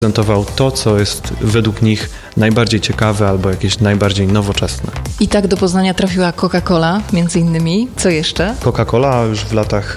prezentował to, co jest według nich najbardziej ciekawe albo jakieś najbardziej nowoczesne. I tak do Poznania trafiła Coca-Cola, między innymi. Co jeszcze? Coca-Cola już w latach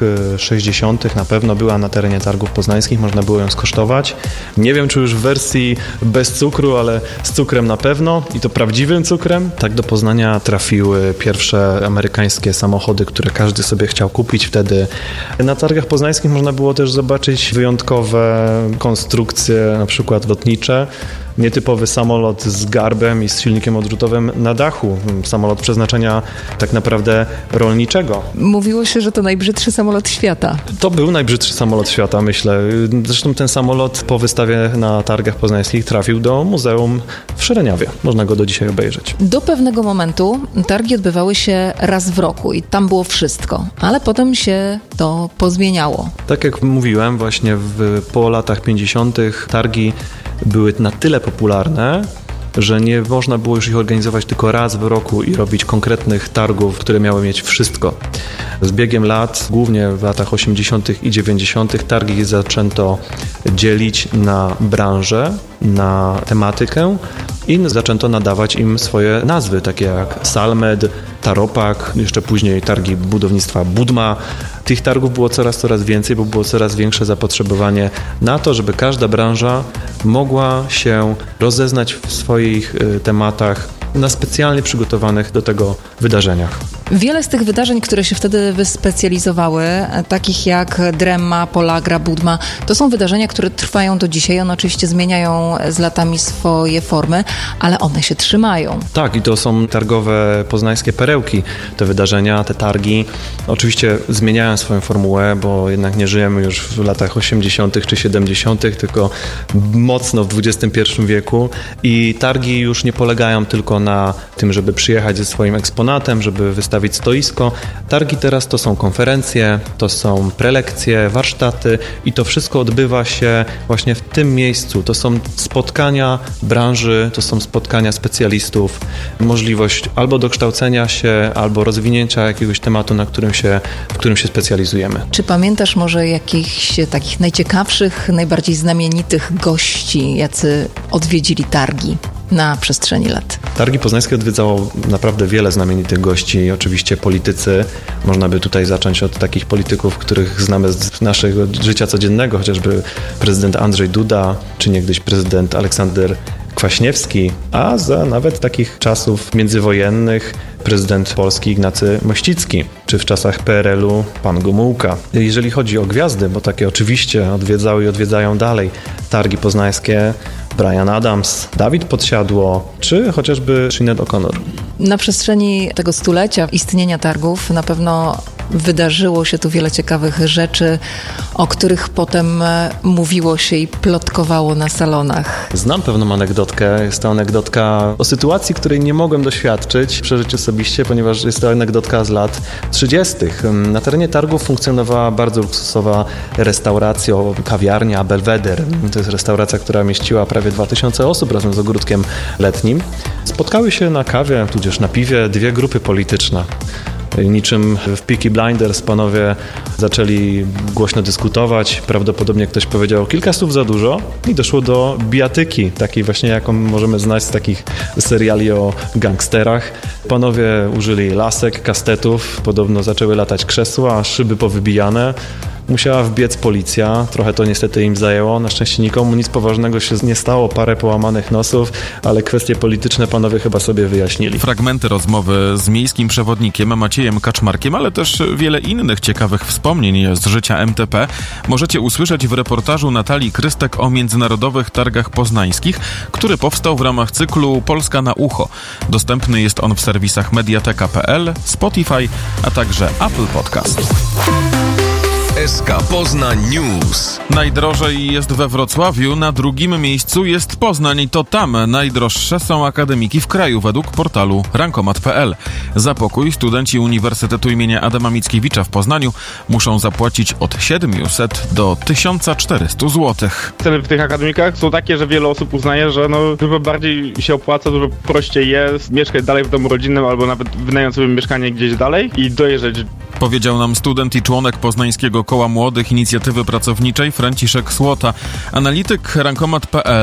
60. na pewno była na terenie targów poznańskich, można było ją skosztować. Nie wiem, czy już w wersji bez cukru, ale z cukrem na pewno i to prawdziwym cukrem. Tak do Poznania trafiły pierwsze amerykańskie samochody, które każdy sobie chciał kupić wtedy. Na targach poznańskich można było też zobaczyć wyjątkowe konstrukcje, na przykład lotnicze. Nietypowy samolot z garbem i z silnikiem odrzutowym na dachu. Samolot przeznaczenia tak naprawdę rolniczego. Mówiło się, że to najbrzydszy samolot świata. To był najbrzydszy samolot świata, myślę. Zresztą ten samolot po wystawie na targach poznańskich trafił do muzeum w Szereniawie. Można go do dzisiaj obejrzeć. Do pewnego momentu targi odbywały się raz w roku i tam było wszystko, ale potem się to pozmieniało. Tak jak mówiłem, właśnie po latach 50. targi były na tyle popularne, że nie można było już ich organizować tylko raz w roku i robić konkretnych targów, które miały mieć wszystko. Z biegiem lat, głównie w latach 80. i 90. targi zaczęto dzielić na branże, na tematykę i zaczęto nadawać im swoje nazwy, takie jak Salmed, Taropak, jeszcze później targi budownictwa Budma. Tych targów było coraz więcej, bo było coraz większe zapotrzebowanie na to, żeby każda branża mogła się rozeznać w swoich tematach na specjalnie przygotowanych do tego wydarzeniach. Wiele z tych wydarzeń, które się wtedy wyspecjalizowały, takich jak Dremma, Polagra, Budma, to są wydarzenia, które trwają do dzisiaj. One oczywiście zmieniają z latami swoje formy, ale one się trzymają. Tak, i to są targowe poznańskie perełki. Te wydarzenia, te targi oczywiście zmieniają swoją formułę, bo jednak nie żyjemy już w latach 80. czy 70., tylko mocno w XXI wieku i targi już nie polegają tylko na tym, żeby przyjechać ze swoim eksponatem, żeby wystawić stoisko. Targi teraz to są konferencje, to są prelekcje, warsztaty i to wszystko odbywa się właśnie w tym miejscu. To są spotkania branży, to są spotkania specjalistów, możliwość albo dokształcenia się, albo rozwinięcia jakiegoś tematu, w którym się specjalizujemy. Czy pamiętasz może jakichś takich najciekawszych, najbardziej znamienitych gości, jacy odwiedzili targi na przestrzeni lat? Targi poznańskie odwiedzało naprawdę wiele znamienitych gości, oczywiście politycy. Można by tutaj zacząć od takich polityków, których znamy z naszego życia codziennego, chociażby prezydent Andrzej Duda, czy niegdyś prezydent Aleksander Kwaśniewski, a za nawet takich czasów międzywojennych prezydent Polski Ignacy Mościcki, czy w czasach PRL-u pan Gomułka. Jeżeli chodzi o gwiazdy, bo takie oczywiście odwiedzały i odwiedzają dalej targi poznańskie, Bryan Adams, Dawid Podsiadło, czy chociażby Sinead O'Connor. Na przestrzeni tego stulecia istnienia targów na pewno wydarzyło się tu wiele ciekawych rzeczy, o których potem mówiło się i plotkowało na salonach. Znam pewną anegdotkę. Jest to anegdotka o sytuacji, której nie mogłem doświadczyć, przeżyć osobiście, ponieważ jest to anegdotka z lat 30. Na terenie targów funkcjonowała bardzo luksusowa restauracja, kawiarnia Belvedere. To jest restauracja, która mieściła prawie 2000 osób razem z ogródkiem letnim. Spotkały się na kawie, tudzież na piwie dwie grupy polityczne. Niczym w Peaky Blinders panowie zaczęli głośno dyskutować. Prawdopodobnie ktoś powiedział kilka słów za dużo i doszło do bijatyki, takiej właśnie jaką możemy znać z takich seriali o gangsterach. Panowie użyli lasek, kastetów, podobno zaczęły latać krzesła, szyby powybijane. Musiała wbiec policja, trochę to niestety im zajęło. Na szczęście nikomu nic poważnego się nie stało, parę połamanych nosów, ale kwestie polityczne panowie chyba sobie wyjaśnili. Fragmenty rozmowy z miejskim przewodnikiem Maciejem Kaczmarkiem, ale też wiele innych ciekawych wspomnień z życia MTP możecie usłyszeć w reportażu Natalii Krystek o Międzynarodowych Targach Poznańskich, który powstał w ramach cyklu Polska na ucho. Dostępny jest on w serwisach mediateka.pl, Spotify, a także Apple Podcast. SK Poznań News. Najdrożej jest we Wrocławiu, na drugim miejscu jest Poznań i to tam najdroższe są akademiki w kraju według portalu rankomat.pl. Za pokój studenci Uniwersytetu im. Adama Mickiewicza w Poznaniu muszą zapłacić od 700 do 1400 zł. Ceny w tych akademikach są takie, że wiele osób uznaje, że dużo bardziej się opłaca, dużo prościej jest mieszkać dalej w domu rodzinnym albo nawet wynająć sobie mieszkanie gdzieś dalej i dojeżdżać Powiedział nam student i członek Poznańskiego Koła Młodych Inicjatywy Pracowniczej Franciszek Słota. Analityk Rankomat.pl